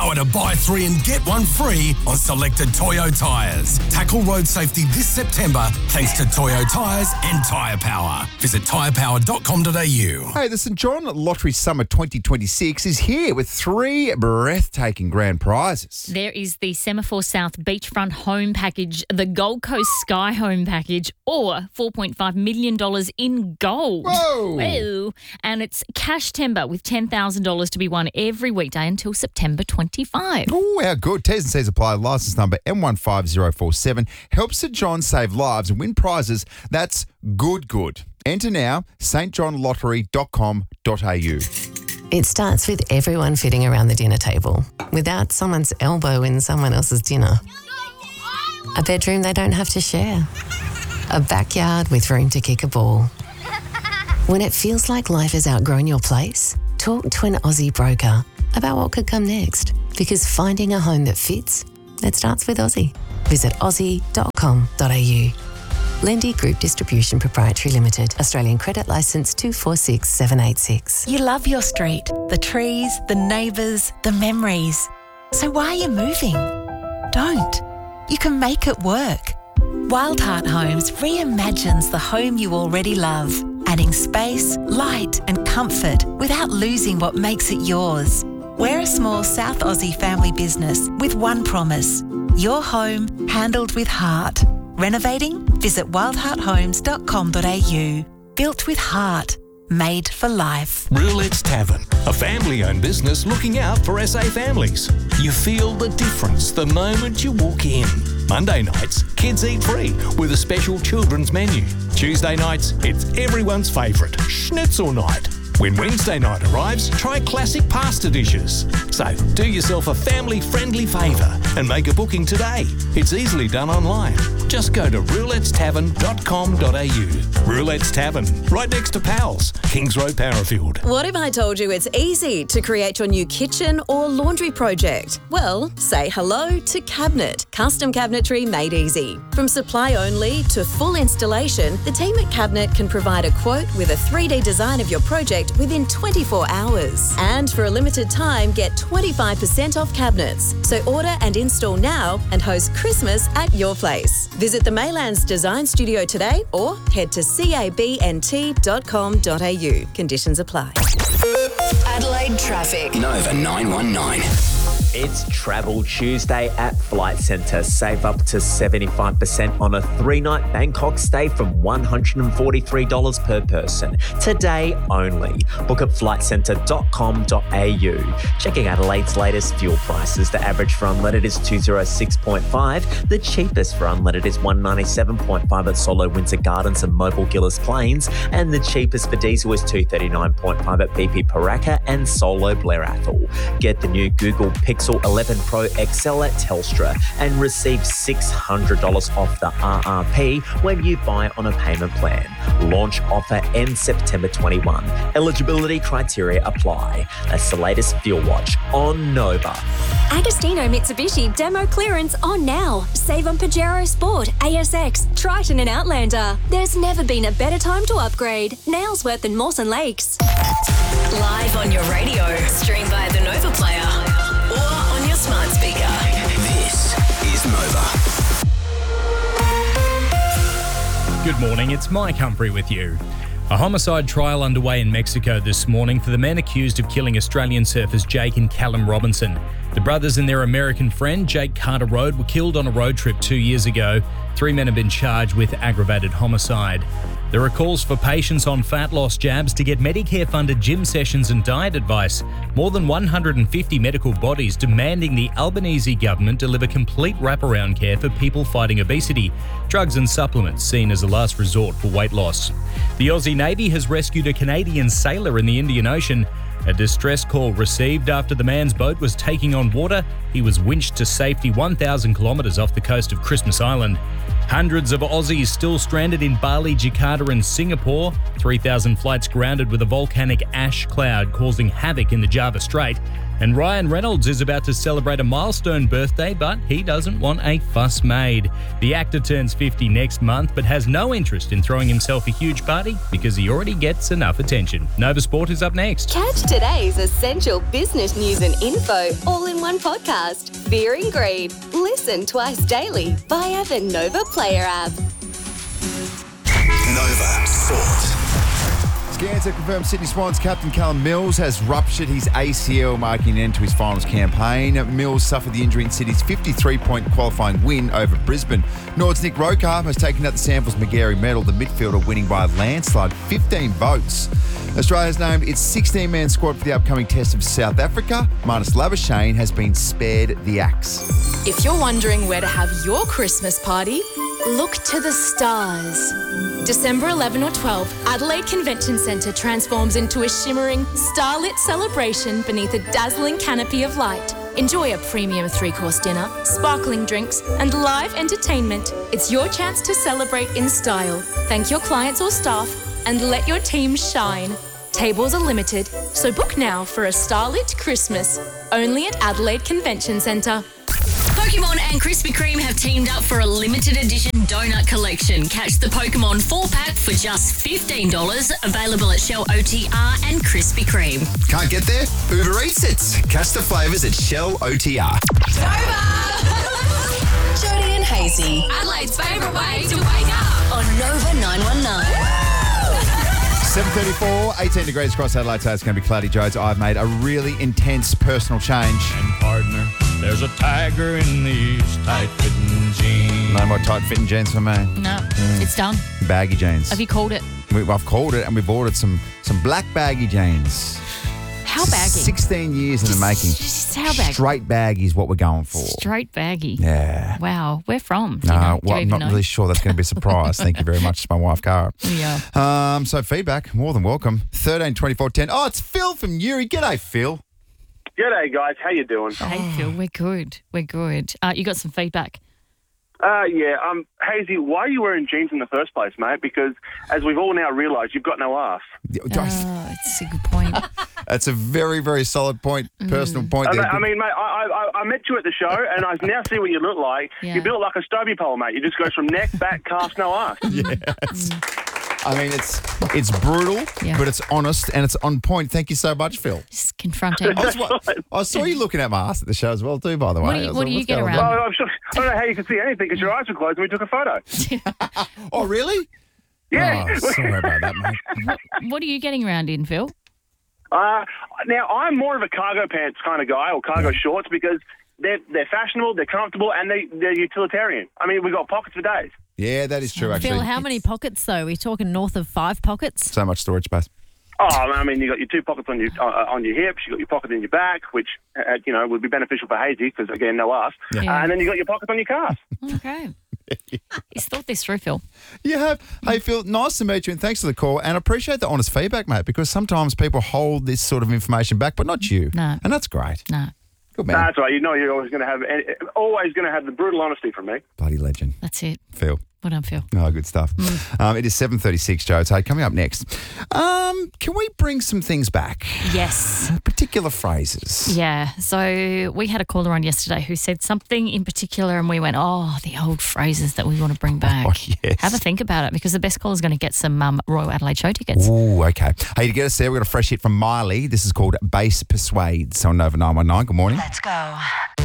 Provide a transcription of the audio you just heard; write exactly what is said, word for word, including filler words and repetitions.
Try to buy three and get one free on selected Toyo tyres. Tackle road safety this September thanks to Toyo tyres and Tyre Power. Visit tyre power dot com dot a u. Hey, the St John Lottery Summer twenty twenty-six is here with three breathtaking grand prizes. There is the Semaphore South Beachfront Home Package, the Gold Coast Sky Home Package, or four point five million dollars in gold. Whoa! Whoa. And it's cash timber with ten thousand dollars to be won every weekday until September twenty-fifth. Oh, how good. T's and C's apply. Licence number M one five zero four seven. Help St John save lives and win prizes. That's good, good. Enter now, st john lottery dot com dot a u. It starts with everyone fitting around the dinner table without someone's elbow in someone else's dinner. A bedroom they don't have to share. A backyard with room to kick a ball. When it feels like life has outgrown your place, talk to an Aussie broker about what could come next. Because finding a home that fits, it starts with Aussie. Visit aussie dot com dot a u. Lendy Group Distribution Proprietary Limited. Australian Credit Licence two four six seven eight six. You love your street, the trees, the neighbours, the memories. So why are you moving? Don't. You can make it work. Wildheart Homes reimagines the home you already love, adding space, light and comfort without losing what makes it yours. We're a small South Aussie family business with one promise: your home handled with heart. Renovating? Visit wildheart homes dot com dot a u. Built with heart. Made for life. Roulette's Tavern, a family-owned business looking out for S A families. You feel the difference the moment you walk in. Monday nights, kids eat free with a special children's menu. Tuesday nights, it's everyone's favourite, schnitzel night. When Wednesday night arrives, try classic pasta dishes. So do yourself a family-friendly favour and make a booking today. It's easily done online. Just go to roulettes tavern dot com dot a u. Roulette's Tavern, right next to Powell's, Kings Road, Parafield. What if I told you it's easy to create your new kitchen or laundry project? Well, say hello to Cabinet. Custom cabinetry made easy. From supply only to full installation, the team at Cabinet can provide a quote with a three D design of your project within twenty-four hours. And for a limited time, get twenty-five percent off cabinets. So order and install now and host Christmas at your place. Visit the Maylands Design Studio today or head to cabnt dot com dot a u. Conditions apply. Adelaide traffic. Nova nine one nine. It's Travel Tuesday at Flight Centre. Save up to seventy-five percent on a three-night Bangkok stay from one hundred forty-three dollars per person. Today only. Book at flight centre dot com dot a u. Checking Adelaide's latest fuel prices. The average for unleaded is two oh six point five. The cheapest for unleaded is one ninety-seven point five at Solo Windsor Gardens and Mobile Gillis Plains. And the cheapest for diesel is two thirty-nine point five at B P Paraka and Solo Blair Athol. Get the new Google Pixel eleven Pro X L at Telstra and receive six hundred dollars off the R R P when you buy on a payment plan. Launch offer ends September twenty-first. Eligibility criteria apply. That's the latest fuel watch on Nova. Agostino Mitsubishi demo clearance on now. Save on Pajero Sport, A S X, Triton and Outlander. There's never been a better time to upgrade. Nailsworth and Mawson Lakes. Live on your radio. Stream via the Nova Player or on your smart speaker. This is Nova. Good morning, it's Mike Humphrey with you. A homicide trial underway in Mexico this morning for the men accused of killing Australian surfers Jake and Callum Robinson. The brothers and their American friend, Jake Carter Road, were killed on a road trip two years ago. Three men have been charged with aggravated homicide. There are calls for patients on fat loss jabs to get Medicare-funded gym sessions and diet advice. More than one hundred fifty medical bodies demanding the Albanese government deliver complete wraparound care for people fighting obesity, drugs and supplements seen as a last resort for weight loss. The Aussie Navy has rescued a Canadian sailor in the Indian Ocean. A distress call received after the man's boat was taking on water. He was winched to safety one thousand kilometres off the coast of Christmas Island. Hundreds of Aussies still stranded in Bali, Jakarta and Singapore. three thousand flights grounded with a volcanic ash cloud causing havoc in the Java Strait. And Ryan Reynolds is about to celebrate a milestone birthday, but he doesn't want a fuss made. The actor turns fifty next month, but has no interest in throwing himself a huge party because he already gets enough attention. Nova Sport is up next. Catch today's essential business news and info all in one podcast. Fear and Greed. Listen twice daily via the Nova Player app. Nova Sport. Scans have confirmed Sydney Swans captain Callum Mills has ruptured his A C L, marking an end to his finals campaign. Mills suffered the injury in Sydney's fifty-three point qualifying win over Brisbane. Nord's Nick Rokar has taken out the Sanford's Magarey medal, the midfielder winning by a landslide, fifteen votes. Australia has named its sixteen-man squad for the upcoming test of South Africa. Marnus Labuschagne has been spared the axe. If you're wondering where to have your Christmas party, look to the stars. December eleventh or twelfth, Adelaide Convention Centre transforms into a shimmering, starlit celebration beneath a dazzling canopy of light. Enjoy a premium three-course dinner, sparkling drinks, and live entertainment. It's your chance to celebrate in style. Thank your clients or staff and let your team shine. Tables are limited, so book now for a starlit Christmas. Only at Adelaide Convention Centre. Pokemon and Krispy Kreme have teamed up for a limited edition donut collection. Catch the Pokemon four-pack for just fifteen dollars. Available at Shell O T R and Krispy Kreme. Can't get there? Uber Eats it. Catch the flavours at Shell O T R. Jody and Hazy. Adelaide's favourite way to wake up on Nova nine one nine. seven thirty-four, eighteen degrees across Adelaide. So it's going to be cloudy, Jodes. I've made a really intense personal change. And partner, there's a tiger in these tight-fitting jeans. No more tight-fitting jeans for me. No, Mm. it's done. Baggy jeans. Have you called it? We, I've called it, and we've ordered some some black baggy jeans. How baggy? sixteen years in the making. Just how baggy? Straight baggy is what we're going for. Straight baggy. Yeah. Wow. Where from? Do you No, know? Do well, you I'm even not know? really sure that's going to be a surprise. Thank you very much. It's my wife, Cara. Yeah. Um, so feedback, more than welcome. thirteen twenty-four ten. Oh, it's Phil from Uri. G'day, Phil. G'day, guys. How you doing? Hey, Phil. We're good. We're good. Uh, you got some feedback? Uh, yeah. Um, Hazy, why are you wearing jeans in the first place, mate? Because as we've all now realised, you've got no arse. Oh, it's a good point. That's a very, very solid point, personal point. I there. mean, I mean, mate, I, I, I met you at the show, and I now see what you look like. Yeah. You're built like a Stobie pole, mate. You just go from neck, back, calf, no arse. Yes. I mean, it's it's brutal, Yeah. but it's honest and it's on point. Thank you so much, Phil. Just confronting. I, was, I saw you looking at my ass at the show as well, too, by the way. What do you- I was what like, do you what's get going around? on? Oh, I'm sure, I don't know how you could see anything because your eyes were closed and we took a photo. Oh, really? Yeah. Oh, sorry about that, mate. what, what are you getting around in, Phil? Uh, now, I'm more of a cargo pants kind of guy, or cargo shorts, because they're they're fashionable, they're comfortable, and they, they're utilitarian. I mean, we've got pockets for days. Yeah, that is true, actually. Phil, how many pockets, though? We're talking north of five pockets? So much storage space. Oh, I mean, you got your two pockets on your uh, on your hips. You got your pocket in your back, which uh, you know would be beneficial for Hazy because again, no arse. Yeah. Uh, and then you got your pockets on your calves. Okay. He's thought this through, Phil. You have. Hey, Phil, nice to meet you and thanks for the call. And I appreciate the honest feedback, mate, because sometimes people hold this sort of information back, but not you. No. And that's great. No. Good man. Nah, that's right. You know, you're always going to have always going to have the brutal honesty from me. Bloody legend. That's it. Phil. Well done, Phil. Oh, good stuff. Um, it is seven thirty-six, Joe. So coming up next, um, can we bring some things back? Yes. Particular phrases. Yeah. So we had a caller on yesterday who said something in particular, and we went, "Oh, the old phrases that we want to bring back." Oh, yes. Have a think about it because the best caller is going to get some um, Royal Adelaide Show tickets. Ooh, okay. Hey, to get us there, we've got a fresh hit from Miley. This is called Bass Persuades on Nova nine one nine. Good morning. Let's go.